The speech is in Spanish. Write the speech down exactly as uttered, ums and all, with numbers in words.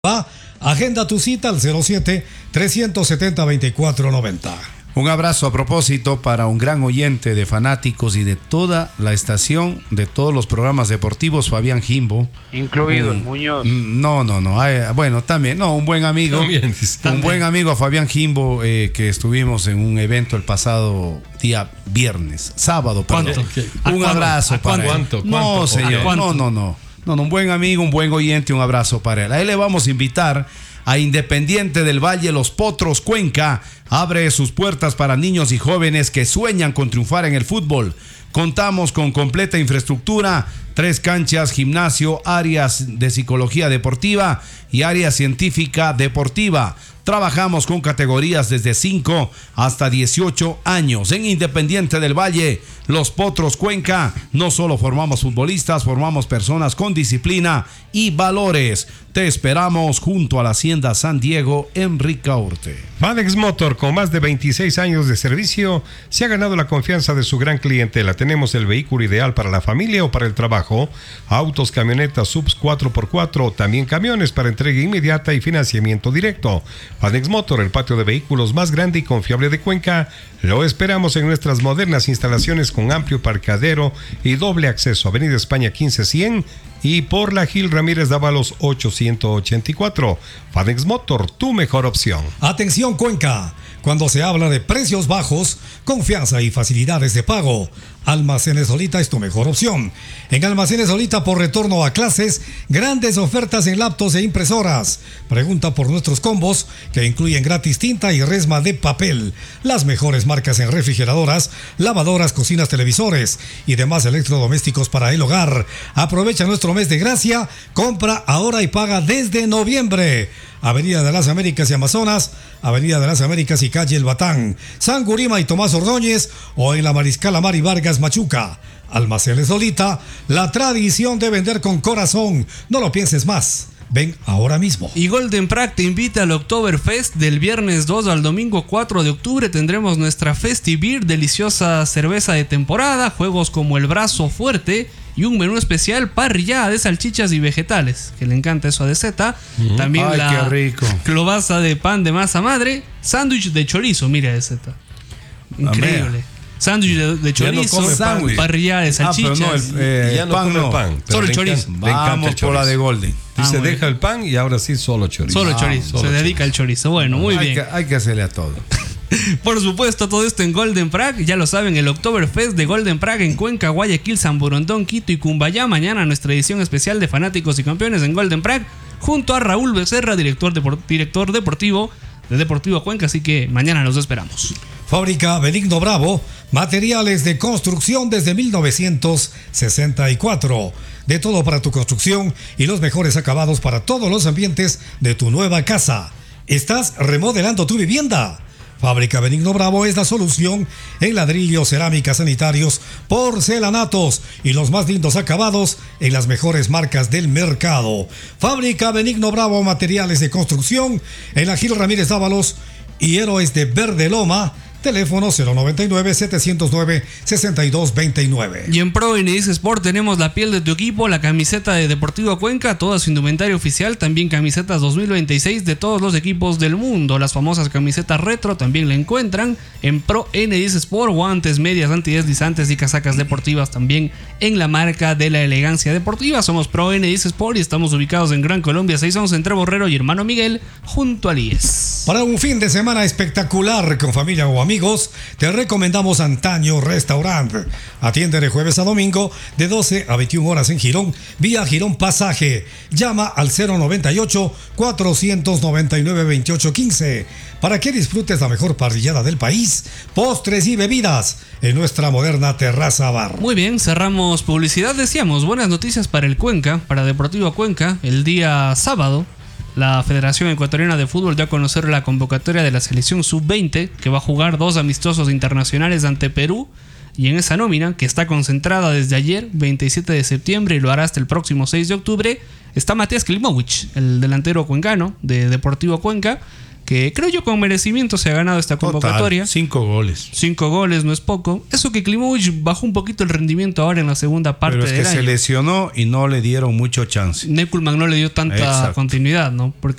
Va, agenda tu cita al cero siete, tres siete cero, dos cuatro nueve cero. Un abrazo a propósito para un gran oyente de Fanáticos y de toda la estación, de todos los programas deportivos, Fabián Jimbo. Incluido un, el Muñoz. No, no, no. Hay, bueno, también, no, un buen amigo. También, un buen amigo a Fabián Jimbo, eh, que estuvimos en un evento el pasado día viernes, sábado. ¿Cuánto? Un ¿A abrazo ¿A para cuánto? él. ¿Cuánto? No, señor. ¿Cuánto? No, no, no. No, no, un buen amigo, un buen oyente, un abrazo para él. A él le vamos a invitar a Independiente del Valle Los Potros Cuenca. Abre sus puertas para niños y jóvenes que sueñan con triunfar en el fútbol. Contamos con completa infraestructura, tres canchas, gimnasio, áreas de psicología deportiva y área científica deportiva. Trabajamos con categorías desde cinco hasta dieciocho años. En Independiente del Valle, Los Potros Cuenca, no solo formamos futbolistas, formamos personas con disciplina y valores. Te esperamos junto a la Hacienda San Diego en Ricaurte. Fadex Motor, con más de veintiséis años de servicio, se ha ganado la confianza de su gran clientela. Tenemos el vehículo ideal para la familia o para el trabajo. Autos, camionetas, subs cuatro por cuatro, también camiones para entrega inmediata y financiamiento directo. Fadex Motor, el patio de vehículos más grande y confiable de Cuenca. Lo esperamos en nuestras modernas instalaciones con amplio parqueadero y doble acceso. Avenida España quince cien y por la Gil Ramírez Dávalos ochocientos ochenta y cuatro. Fadex Motor, tu mejor opción. Atención Cuenca, cuando se habla de precios bajos, confianza y facilidades de pago, Almacenes Solita es tu mejor opción. En Almacenes Solita, por retorno a clases, grandes ofertas en laptops e impresoras. Pregunta por nuestros combos que incluyen gratis tinta y resma de papel. Las mejores marcas en refrigeradoras, lavadoras, cocinas, televisores y demás electrodomésticos para el hogar. Aprovecha nuestro mes de gracia, compra ahora y paga desde noviembre. Avenida de las Américas y Amazonas, Avenida de las Américas y calle El Batán, San Gurima y Tomás Ordóñez, o en la Mariscal Amari Vargas Machuca. Almacenes Solita, la tradición de vender con corazón. No lo pienses más. Ven ahora mismo. Y Golden Prague te invita al Oktoberfest del viernes dos al domingo cuatro de octubre. Tendremos nuestra Festi-Beer, deliciosa cerveza de temporada, juegos como el brazo fuerte y un menú especial parrillada de salchichas y vegetales, que le encanta eso a D Z. Uh-huh. También Ay, la qué rico. clobaza de pan de masa madre, sándwich de chorizo, mira D Z. Increíble. Sándwich de, de chorizo, no parrillada de salchichas. Ah, pero no, el, eh, ya no pan come no. pan. Solo el chorizo. Le encanta, Vamos el por chorizo. la de Golden. Dice, Ah, deja el pan y ahora sí solo chorizo. Solo Ah, chorizo. solo Se chorizo. dedica al chorizo. Bueno, muy hay bien. Que, hay que hacerle a todo. Por supuesto, todo esto en Golden Prague. Ya lo saben, el Oktoberfest de Golden Prague en Cuenca, Guayaquil, San Borondón, Quito y Cumbayá. Mañana nuestra edición especial de Fanáticos y Campeones en Golden Prague, junto a Raúl Becerra, director, depor- director deportivo de Deportivo Cuenca. Así que mañana los esperamos. Fábrica Benigno Bravo, materiales de construcción desde mil novecientos sesenta y cuatro. De todo para tu construcción y los mejores acabados para todos los ambientes de tu nueva casa. ¿Estás remodelando tu vivienda? Fábrica Benigno Bravo es la solución en ladrillos, cerámicas, sanitarios, porcelanatos y los más lindos acabados en las mejores marcas del mercado. Fábrica Benigno Bravo, materiales de construcción en la Gil Ramírez Dávalos y Héroes de Verde Loma. Teléfono cero noventa y nueve, setecientos nueve, sesenta y dos veintinueve. Y en Pro Enedis Sport tenemos la piel de tu equipo, la camiseta de Deportivo Cuenca, toda su indumentaria oficial, también camisetas dos mil veintiséis de todos los equipos del mundo. Las famosas camisetas retro también la encuentran en Pro Enedis Sport, guantes, medias antideslizantes y casacas deportivas también en la marca de la elegancia deportiva. Somos Pro Enedis Sport y estamos ubicados en Gran Colombia seiscientos once entre Borrero y Hermano Miguel, junto al I E S. Para un fin de semana espectacular con familia o amigos, Amigos, te recomendamos Antaño Restaurant. Atiende de jueves a domingo de doce a veintiuna horas en Girón, vía Girón Pasaje. Llama al cero noventa y ocho, cuatrocientos noventa y nueve, veintiocho quince para que disfrutes la mejor parrillada del país, postres y bebidas en nuestra moderna terraza bar. Muy bien, cerramos publicidad. Decíamos, buenas noticias para el Cuenca, para Deportivo Cuenca. El día sábado, la Federación Ecuatoriana de Fútbol dio a conocer la convocatoria de la selección sub veinte, que va a jugar dos amistosos internacionales ante Perú. Y en esa nómina, que está concentrada desde ayer, veintisiete de septiembre, y lo hará hasta el próximo seis de octubre, está Matías Klimovic, el delantero cuencano de Deportivo Cuenca, que creo yo con merecimiento se ha ganado esta convocatoria. Total, cinco goles. Cinco goles no es poco. Eso que Klimovic bajó un poquito el rendimiento ahora en la segunda parte Pero es del que año. se lesionó y no le dieron mucho chance. Nekulman no le dio tanta Exacto. continuidad, ¿no? Porque